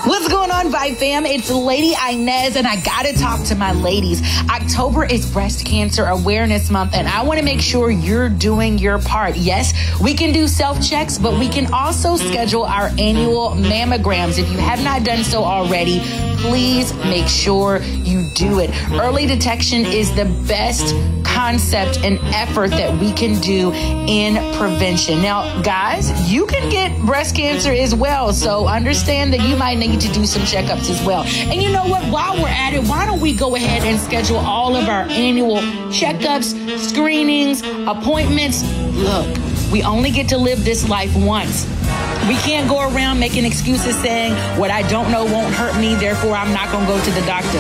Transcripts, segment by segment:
What's going on, Vibe fam? It's Lady Inez, and I gotta talk to my ladies. October is Breast Cancer Awareness Month, and I wanna make sure you're doing your part. Yes, we can do self-checks, but we can also schedule our annual mammograms. If you have not done so already, please make sure you do it. Early detection is the best concept and effort that we can do in prevention. Now, guys, you can get breast cancer as well, so understand that you might need to do some checkups as well. And you know what? While we're at it, why don't we go ahead and schedule all of our annual checkups, screenings, appointments? Look, we only get to live this life once. We can't go around making excuses saying, what I don't know won't hurt me, therefore I'm not going to go to the doctor.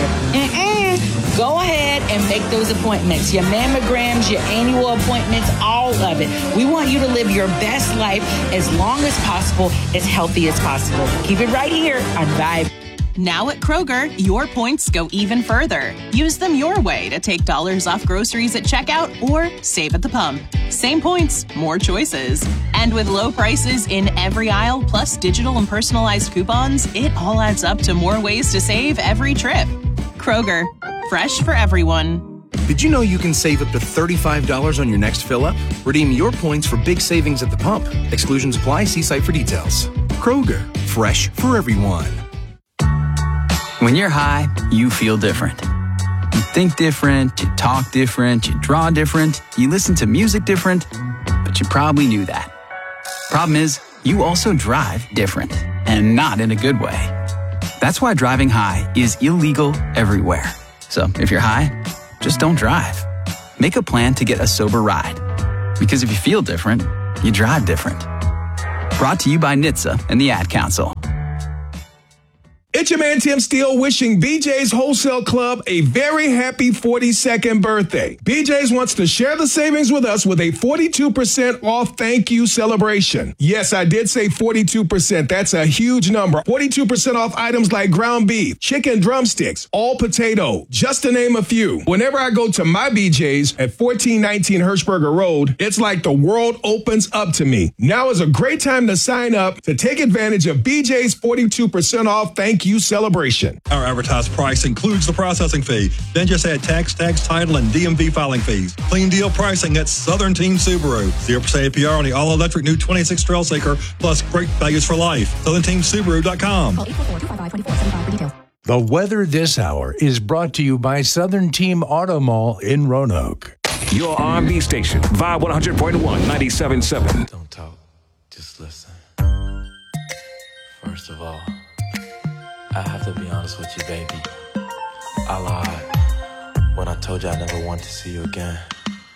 Go ahead and make those appointments, your mammograms, your annual appointments, all of it. We want you to live your best life as long as possible, as healthy as possible. Keep it right here on Vibe. Now at Kroger, your points go even further. Use them your way to take dollars off groceries at checkout or save at the pump. Same points, more choices. And with low prices in every aisle, plus digital and personalized coupons, it all adds up to more ways to save every trip. Kroger, fresh for everyone. Did you know you can save up to $35 on your next fill-up? Redeem your points for big savings at the pump. Exclusions apply. See site for details. Kroger, fresh for everyone. When you're high, you feel different. You think different, you talk different, you draw different, you listen to music different, but you probably knew that. Problem is, you also drive different, and not in a good way. That's why driving high is illegal everywhere. So if you're high, just don't drive. Make a plan to get a sober ride. Because if you feel different, you drive different. Brought to you by NHTSA and the Ad Council. It's your man Tim Steele wishing BJ's Wholesale Club a very happy 42nd birthday. BJ's wants to share the savings with us with a 42% off thank you celebration. Yes, I did say 42%. That's a huge number. 42% off items like ground beef, chicken drumsticks, all potato, just to name a few. Whenever I go to my BJ's at 1419 Hirschberger Road, it's like the world opens up to me. Now is a great time to sign up to take advantage of BJ's 42% off thank you celebration. Our advertised price includes the processing fee. Then just add tax, title, and DMV filing fees. Clean deal pricing at Southern Team Subaru. 0% APR on the all-electric new 26 Trailseeker, plus great values for life. SouthernTeamSubaru.com. Call 844-255-2475 for details. The weather this hour is brought to you by Southern Team Auto Mall in Roanoke. Your R&B station, Vibe 100.1, 97.7. Don't talk, just listen. First of all, I have to be honest with you, baby. I lied when I told you I never want to see you again.